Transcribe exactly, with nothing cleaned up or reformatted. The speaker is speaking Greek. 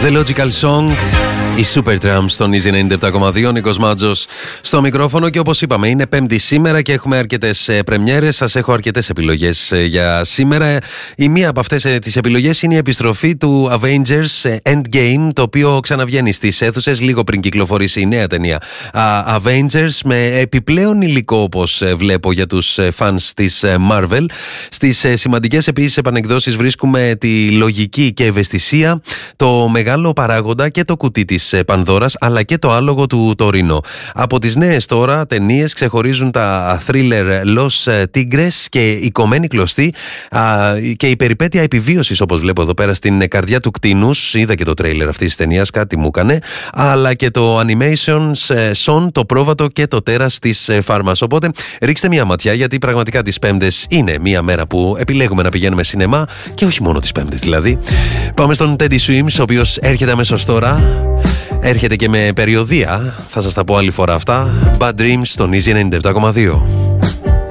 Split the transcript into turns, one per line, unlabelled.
The Logical Song, η Supertramp στον Easy ενενήντα επτά κόμμα δύο. Νίκος Μάτζος στο μικρόφωνο και όπως είπαμε είναι Πέμπτη σήμερα και έχουμε αρκετές πρεμιέρες. Σας έχω αρκετές επιλογές για σήμερα. Η μία από αυτές τις επιλογές είναι η επιστροφή του Avengers Endgame, το οποίο ξαναβγαίνει στις αίθουσες λίγο πριν κυκλοφορήσει η νέα ταινία Avengers, με επιπλέον υλικό όπως βλέπω για τους fans της Marvel. Στις σημαντικές επίσης επανεκδόσεις βρίσκουμε τη λογική και ευαισθησία, το μεγάλο παράγοντα και το κουτί της Πανδώρας, αλλά και το άλογο του Τωρίνο. Από τις νέες τώρα ταινίες ξεχωρίζουν τα thriller Los Tigres και η κομμένη κλωστή και η περιπέτεια επιβίωσης, όπως βλέπω εδώ πέρα, στην καρδιά του κτήνους. Είδα και το τρέιλερ αυτής της ταινίας, κάτι μου έκανε. Αλλά και το animation Son, το πρόβατο και το τέρας της φάρμας. Οπότε ρίξτε μια ματιά, γιατί πραγματικά τις Πέμπτες είναι μια μέρα που επιλέγουμε να πηγαίνουμε σινεμά, και όχι μόνο τις Πέμπτες δηλαδή. Πάμε στον Teddy Swims, ο οποίος έρχεται αμέσως τώρα. Έρχεται και με περιοδεία, θα σας τα πω άλλη φορά αυτά. Bad Dreams στον Easy ενενήντα επτά κόμμα δύο.